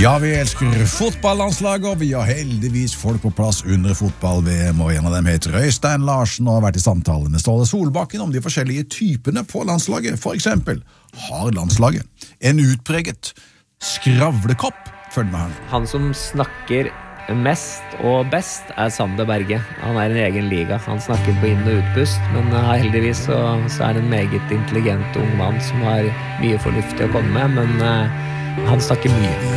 Ja, vi elsker fotballandslaget, og vi har heldigvis folk på plass under fotball-VM, og en av dem heter Øystein Larsen og har vært i samtale med Ståle Solbakken om de forskjellige typene på landslaget. For eksempel, har landslaget en utpreget skravlekopp? Følg med her. Han som snakker mest og best Sander Berge. Han en egen liga. Han snakker på inn- og utpust, men heldigvis så det en meget intelligent ung mann som har mye fornuftig å komme med, men han snakker mye.